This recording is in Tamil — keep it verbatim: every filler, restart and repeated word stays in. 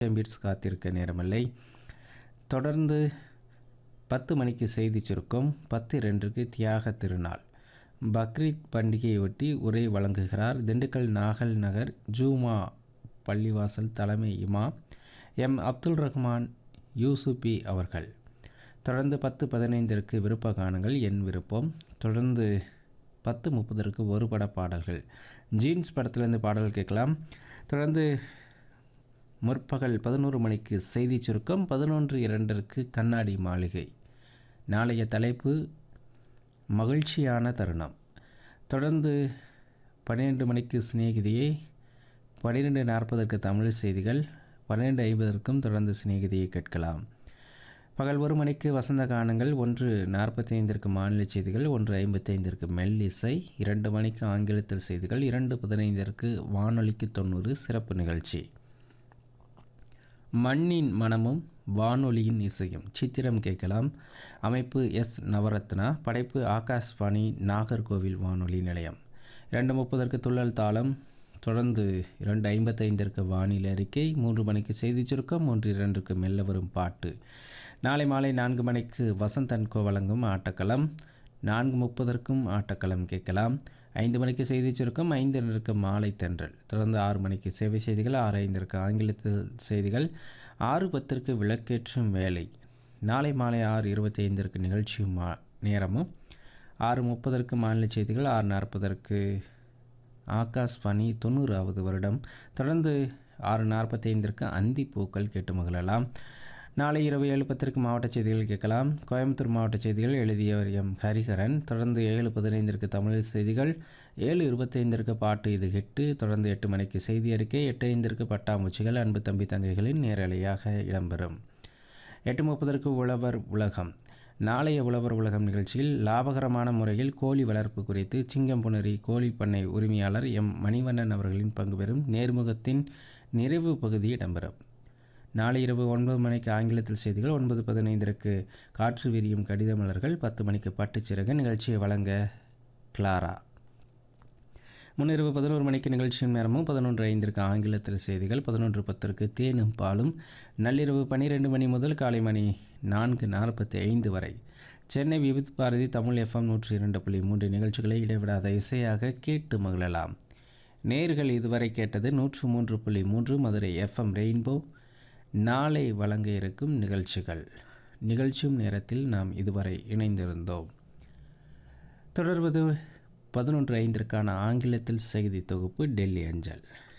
பீட்ஸ் காத்திருக்க நேரமில்லை. தொடர்ந்து பத்து மணிக்கு செய்தி சுருக்கம். பத்து இரண்டுக்கு தியாக திருநாள். பக்ரீத் பண்டிகையொட்டி உரை வழங்குகிறார் திண்டுக்கல் நாகல் நகர் ஜூமா பள்ளிவாசல் தலைமை இமா எம் அப்துல் ரஹ்மான் யூசுபி அவர்கள். தொடர்ந்து பத்து பதினைந்திற்கு விருப்ப கானங்கள் என் விருப்பம். தொடர்ந்து பத்து முப்பதற்கு ஒரு பட பாடல்கள். ஜீன்ஸ் படத்திலிருந்து பாடல் கேட்கலாம். தொடர்ந்து முற்பகல் பதினோரு மணிக்கு செய்தி சுருக்கம். பதினொன்று இரண்டிற்கு கண்ணாடி மாளிகை. நாளைய தலைப்பு மகிழ்ச்சியான தருணம். தொடர்ந்து பன்னிரெண்டு மணிக்கு சிநேகிதியை. பன்னிரெண்டு நாற்பதற்கு தமிழ் செய்திகள். பன்னிரெண்டு ஐம்பதற்கும் தொடர்ந்து சிநேகிதியை கேட்கலாம். பகல் ஒரு மணிக்கு வசந்த கானங்கள். ஒன்று நாற்பத்தி ஐந்திற்கு மாநில செய்திகள். ஒன்று ஐம்பத்தைந்திற்கு மெல்லிசை. இரண்டு மணிக்கு ஆங்கிலத்தில் செய்திகள். இரண்டு பதினைந்திற்கு வானொலிக்கு தொண்ணூறு சிறப்பு நிகழ்ச்சி. மண்ணின் மனமும் வானொலியின் இசையும் சித்திரம் கேட்கலாம். அமைப்பு எஸ் நவரத்னா. படைப்பு ஆகாஷ்வாணி நாகர்கோவில் வானொலி நிலையம். இரண்டு முப்பதற்கு துள்ளல் தாளம். தொடர்ந்து இரண்டு ஐம்பத்தைந்திற்கு வானிலை அறிக்கை. மூன்று மணிக்கு செய்தி சுருக்கம். மூன்று இரண்டுக்கு மெல்ல வரும் பாட்டு. நாளை மாலை நான்கு மணிக்கு வசந்த் அண்ட் கோ வழங்கும் ஆட்டக்களம். நான்கு முப்பதற்கும் ஆட்டக்களம் கேட்கலாம். ஐந்து மணிக்கு செய்தி சுருக்கம். ஐந்து இரண்டுக்கு மாலை தென்றல். தொடர்ந்து ஆறு மணிக்கு சேவை செய்திகள். ஆறு ஐந்திற்கு ஆங்கிலத்தில் செய்திகள். ஆறு பத்திற்கு விளக்கேற்றும் வேலை. நாளை மாலை ஆறு இருபத்தி ஐந்திற்கு நிகழ்ச்சியும் மா நேரமும். ஆறு முப்பதற்கு மாநில செய்திகள். ஆறு நாற்பதற்கு ஆகாஷ்வாணி தொண்ணூறாவது வருடம். தொடர்ந்து ஆறு நாற்பத்தி ஐந்திற்கு அந்தி பூக்கள் கேட்டு மகிழலாம். நாளை இரவு ஏழு பத்திற்கு மாவட்ட செய்திகள் கேட்கலாம். கோயம்புத்தூர் மாவட்ட செய்திகள் எழுதியவர் எம் ஹரிஹரன். தொடர்ந்து ஏழு பதினைந்திற்கு தமிழ் செய்திகள். ஏழு இருபத்தைந்திற்கு பாட்டு இது ஹிட்டு. தொடர்ந்து எட்டு மணிக்கு செய்தி அறிக்கை. எட்டு ஐந்திற்கு பட்டாம்பூச்சிகள் அன்பு தம்பி தங்கைகளின் நேரலையாக இடம்பெறும். எட்டு முப்பதற்கு உழவர் உலகம். நாளைய உழவர் உலகம் நிகழ்ச்சியில் லாபகரமான முறையில் கோழி வளர்ப்பு குறித்து சிங்கம்புணரி கோழி பண்ணை உரிமையாளர் எம் மணிவண்ணன் அவர்களின் பங்கு பெறும் நேர்முகத்தின் நிறைவு பகுதி இடம்பெறும். நாளை இரவு ஒன்பது மணிக்கு ஆங்கிலத்தில் செய்திகள். ஒன்பது பதினைந்திற்கு காற்று விரியும் கடித மலர்கள். பத்து மணிக்கு பட்டுச்சிறகு நிகழ்ச்சியை வழங்க கிளாரா. முன்னிரவு பதினோரு மணிக்கு நிகழ்ச்சியின் நேரமும். பதினொன்று ஐந்திற்கு ஆங்கிலத்தில் செய்திகள். பதினொன்று பத்திற்கு தேனும் பாலும். நள்ளிரவு பன்னிரெண்டு மணி முதல் காலை மணி நான்கு நாற்பத்தி ஐந்து வரை சென்னை விவித் பாரதி தமிழ் எஃப்எம் நூற்றி இரண்டு புள்ளி மூன்று நிகழ்ச்சிகளை இடைவிடாத இசையாக கேட்டு மகிழலாம். நேர்கள் இதுவரை கேட்டது நூற்று மூன்று புள்ளி மூன்று மதுரை எஃப்எம் ரெயின்போ. நாளை வழங்க இருக்கும் நிகழ்ச்சிகள். நிகழ்ச்சியும் நேரத்தில் நாம் இதுவரை இணைந்திருந்தோம். தொடர்வது பதினொன்று ஐந்திற்கான ஆங்கிலத்தில் செய்தி தொகுப்பு டெல்லி அஞ்சல்.